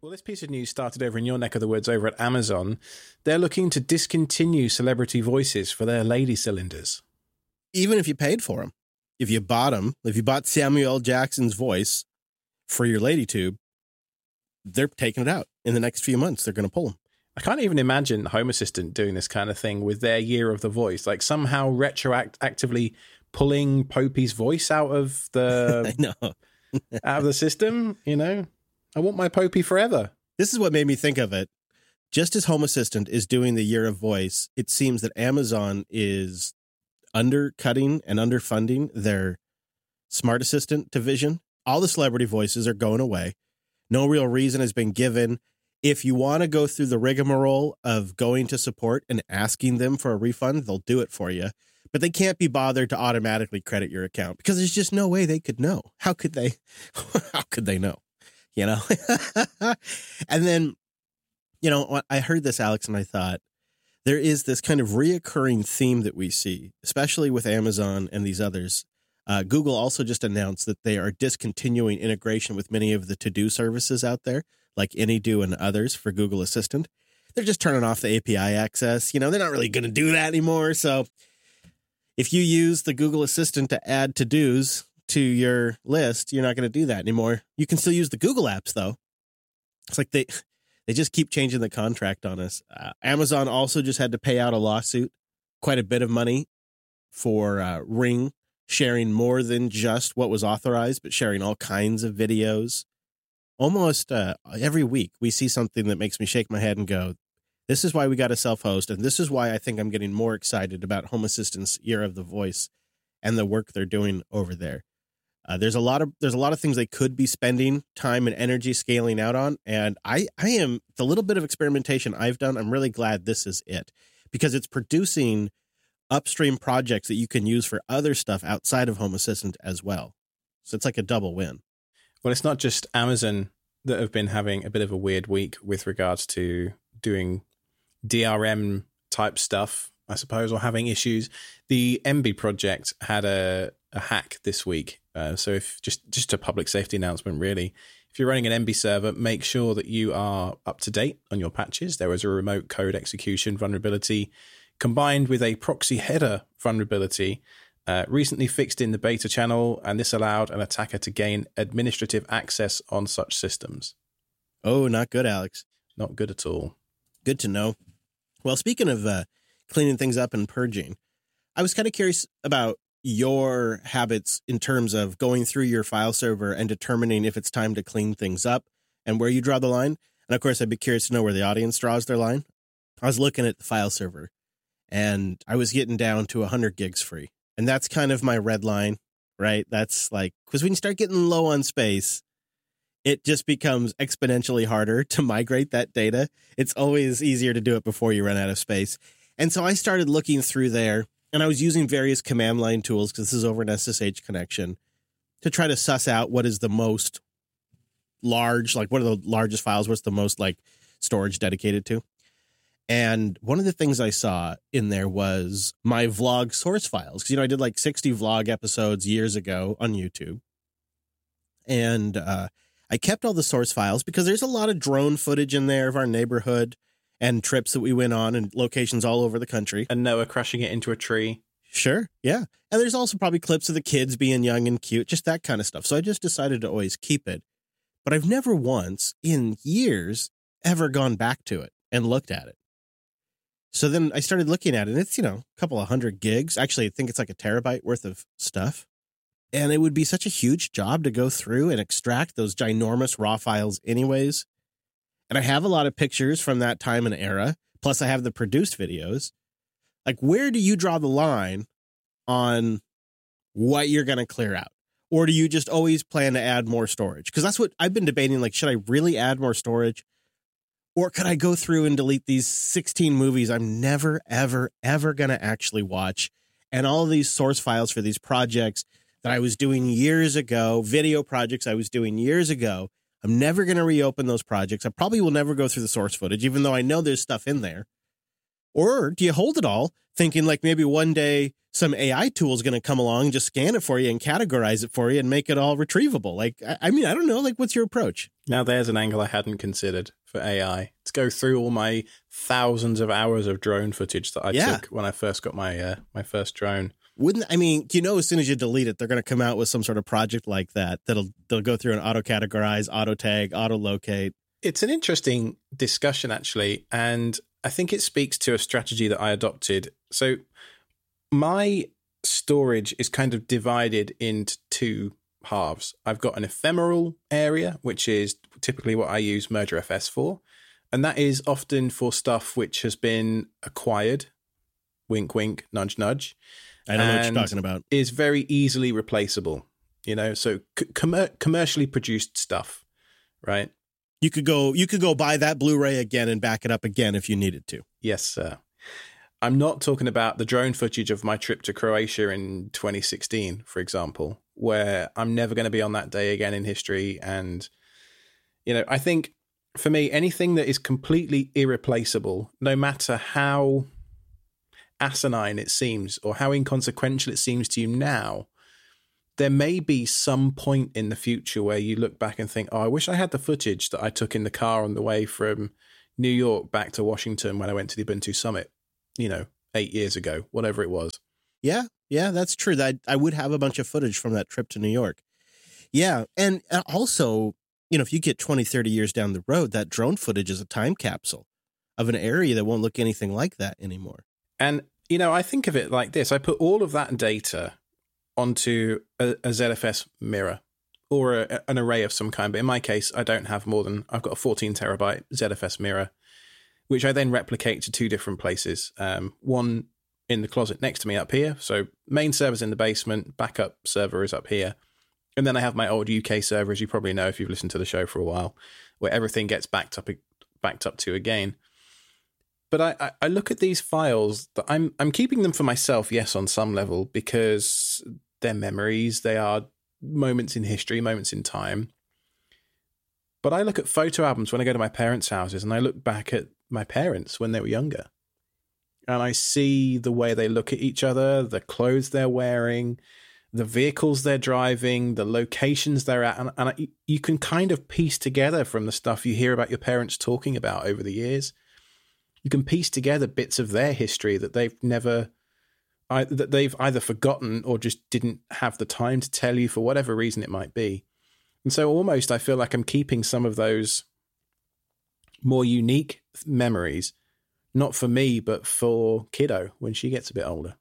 Well, this piece of news started over in your neck of the woods over at Amazon. They're looking to discontinue celebrity voices for their lady cylinders. Even if you paid for them. If you bought Samuel L. Jackson's voice for your lady tube, they're taking it out. In the next few months, they're going to pull them. I can't even imagine Home Assistant doing this kind of thing with their year of the voice, like somehow retroactively pulling Popey's voice out of the I know. out of the system. You know, I want my Popey forever. This is what made me think of it. Just as Home Assistant is doing the year of voice, it seems that Amazon is undercutting and underfunding their Smart Assistant division. All the celebrity voices are going away. No real reason has been given. If you want to go through the rigmarole of going to support and asking them for a refund, they'll do it for you. But they can't be bothered to automatically credit your account because there's just no way they could know. How could they? How could they know? You know? And then, you know, I heard this, Alex, and I thought there is this kind of reoccurring theme that we see, especially with Amazon and these others. Google also just announced that they are discontinuing integration with many of the to-do services out there, like AnyDo and others for Google Assistant. They're just turning off the API access. You know, they're not really going to do that anymore. So if you use the Google Assistant to add to-dos to your list, you're not going to do that anymore. You can still use the Google apps, though. It's like they just keep changing the contract on us. Amazon also just had to pay out a lawsuit, quite a bit of money for Ring sharing more than just what was authorized, but sharing all kinds of videos. Almost every week we see something that makes me shake my head and go, this is why we got to self-host. And this is why I think I'm getting more excited about Home Assistant's Year of the Voice and the work they're doing over there. There's a lot of things they could be spending time and energy scaling out on. And I am, the little bit of experimentation I've done, I'm really glad this is it, because it's producing upstream projects that you can use for other stuff outside of Home Assistant as well. So it's like a double win. Well, it's not just Amazon that have been having a bit of a weird week with regards to doing DRM type stuff, I suppose, or having issues. The Emby project had a hack this week. So if just a public safety announcement, really, if you're running an Emby server, make sure that you are up to date on your patches. There was a remote code execution vulnerability combined with a proxy header vulnerability recently fixed in the beta channel, and this allowed an attacker to gain administrative access on such systems. Oh, not good, Alex. Not good at all. Good to know. Well, speaking of cleaning things up and purging, I was kind of curious about your habits in terms of going through your file server and determining if it's time to clean things up and where you draw the line. And of course, I'd be curious to know where the audience draws their line. I was looking at the file server and I was getting down to 100 gigs free. And that's kind of my red line, right? That's like, because when you start getting low on space, it just becomes exponentially harder to migrate that data. It's always easier to do it before you run out of space. And so I started looking through there, and I was using various command line tools, because this is over an SSH connection, to try to suss out what is the most large, like what are the largest files, what's the most like storage dedicated to. And one of the things I saw in there was my vlog source files. Because, you know, I did like 60 vlog episodes years ago on YouTube. And I kept all the source files because there's a lot of drone footage in there of our neighborhood and trips that we went on and locations all over the country. And Noah crashing it into a tree. Sure, yeah. And there's also probably clips of the kids being young and cute, just that kind of stuff. So I just decided to always keep it. But I've never once in years ever gone back to it and looked at it. So then I started looking at it, and it's, you know, a couple of 100 gigs. Actually, I think it's like a terabyte worth of stuff. And it would be such a huge job to go through and extract those ginormous raw files anyways. And I have a lot of pictures from that time and era. Plus, I have the produced videos. Like, where do you draw the line on what you're going to clear out? Or do you just always plan to add more storage? Because that's what I've been debating. Like, should I really add more storage? Or could I go through and delete these 16 movies I'm never, ever, ever going to actually watch? And all of these source files for these projects that I was doing years ago, video projects I was doing years ago. I'm never going to reopen those projects. I probably will never go through the source footage, even though I know there's stuff in there. Or do you hold it all, thinking like maybe one day some AI tool is going to come along, just scan it for you and categorize it for you and make it all retrievable. Like, I mean, I don't know. Like, what's your approach? Now there's an angle I hadn't considered for AI. To go through all my thousands of hours of drone footage that I took when I first got my my first drone. As soon as you delete it, they're going to come out with some sort of project like that. They'll go through and auto categorize, auto tag, auto locate. It's an interesting discussion, actually. And I think it speaks to a strategy that I adopted. So my storage is kind of divided into two halves. I've got an ephemeral area, which is typically what I use MergerFS for. And that is often for stuff which has been acquired. Wink, wink, nudge, nudge. I don't know what you're talking about. Is very easily replaceable, so commercially produced stuff, right? You could go buy that Blu-ray again and back it up again if you needed to. Yes, sir. I'm not talking about the drone footage of my trip to Croatia in 2016, for example, where I'm never going to be on that day again in history. And, I think for me, anything that is completely irreplaceable, no matter how asinine it seems or how inconsequential it seems to you now, there may be some point in the future where you look back and think, I wish I had the footage that I took in the car on the way from New York back to Washington when I went to the Ubuntu Summit, 8 years ago, whatever it was. Yeah, that's true. I would have a bunch of footage from that trip to New York. Yeah, and also, if you get 20, 30 years down the road, that drone footage is a time capsule of an area that won't look anything like that anymore. And, I think of it like this. I put all of that data onto a ZFS mirror or an array of some kind. But in my case, I've got a 14 terabyte ZFS mirror, which I then replicate to two different places. One in the closet next to me up here. So main server's in the basement, backup server is up here. And then I have my old UK server, as you probably know if you've listened to the show for a while, where everything gets backed up to again. But I look at these files that I'm keeping them for myself, yes, on some level, because they're memories, they are moments in history, moments in time. But I look at photo albums when I go to my parents' houses, and I look back at my parents when they were younger. And I see the way they look at each other, the clothes they're wearing, the vehicles they're driving, the locations they're at. And you can kind of piece together from the stuff you hear about your parents talking about over the years. You can piece together bits of their history that they've either forgotten or just didn't have the time to tell you for whatever reason it might be. And so almost I feel like I'm keeping some of those more unique memories, not for me, but for kiddo when she gets a bit older.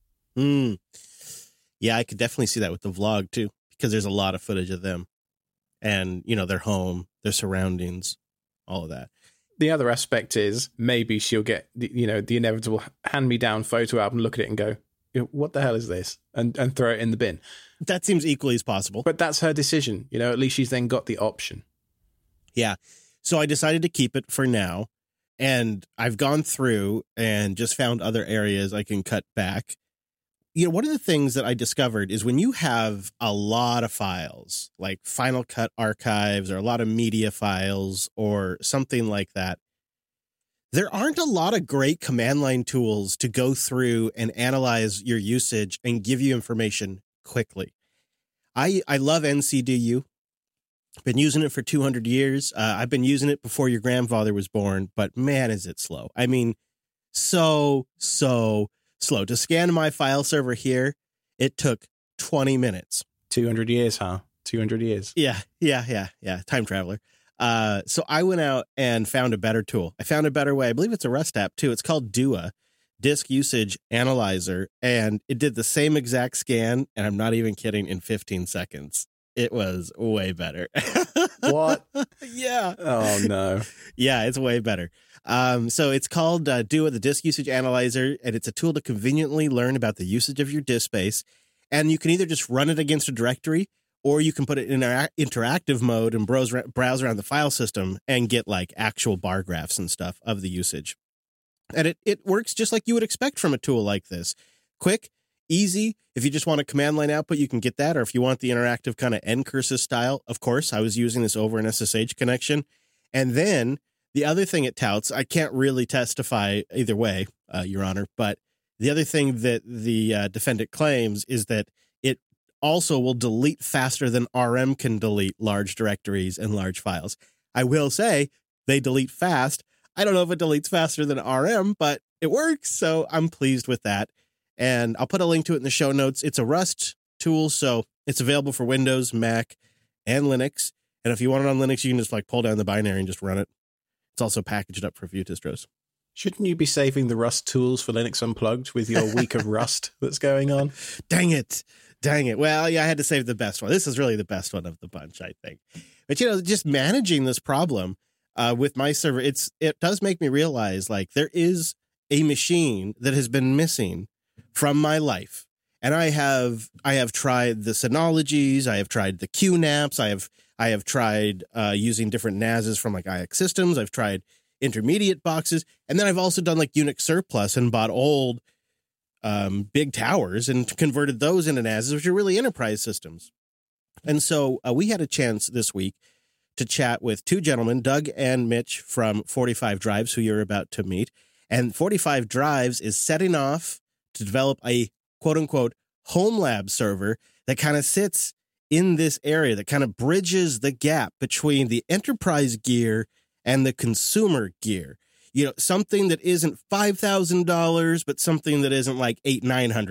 Yeah, I could definitely see that with the vlog too, because there's a lot of footage of them and, their home, their surroundings, all of that. The other aspect is maybe she'll get the inevitable hand-me-down photo album, look at it and go, what the hell is this? And throw it in the bin. That seems equally as possible. But that's her decision. At least she's then got the option. Yeah. So I decided to keep it for now. And I've gone through and just found other areas I can cut back. One of the things that I discovered is when you have a lot of files, like Final Cut archives or a lot of media files or something like that, there aren't a lot of great command line tools to go through and analyze your usage and give you information quickly. I love NCDU. Been using it for 200 years. I've been using it before your grandfather was born, but man, is it slow. I mean, so slow. To scan my file server here, it took 20 minutes. 200 years, huh? 200 years. Yeah. Time traveler. So I went out and found a better tool. I found a better way. I believe it's a Rust app too. It's called Dua, Disk Usage Analyzer, and it did the same exact scan, and I'm not even kidding, in 15 seconds. It was way better. What? Yeah. Oh, no. Yeah, it's way better. So it's called Dua, the Disk Usage Analyzer, and it's a tool to conveniently learn about the usage of your disk space. And you can either just run it against a directory, or you can put it in interactive mode and browse around the file system and get like actual bar graphs and stuff of the usage. And it works just like you would expect from a tool like this. Quick, easy. If you just want a command line output, you can get that. Or if you want the interactive kind of ncurses style, of course, I was using this over an SSH connection. And then the other thing it touts, I can't really testify either way, Your Honor, but The other thing that the defendant claims is that it also will delete faster than RM can delete large directories and large files. I will say they delete fast. I don't know if it deletes faster than RM, but it works, so I'm pleased with that. And I'll put a link to it in the show notes. It's a Rust tool, so it's available for Windows, Mac, and Linux. And if you want it on Linux, you can just like pull down the binary and just run it. It's also packaged up for a few distros. Shouldn't you be saving the Rust tools for Linux Unplugged with your week of Rust that's going on? Dang it. Well, yeah, I had to save the best one. This is really the best one of the bunch, I think. But, just managing this problem with my server, it does make me realize, like, there is a machine that has been missing from my life. And I have tried the Synologies, I have tried the QNAPs, I have tried using different NASs from like IX Systems, I've tried intermediate boxes, and then I've also done like Unix Surplus and bought old big towers and converted those into NASs, which are really enterprise systems. And so we had a chance this week to chat with two gentlemen, Doug and Mitch from 45 Drives, who you're about to meet. And 45 Drives is setting off to develop a quote-unquote home lab server that kind of sits in this area, that kind of bridges the gap between the enterprise gear and the consumer gear. Something that isn't $5,000, but something that isn't like $800-900.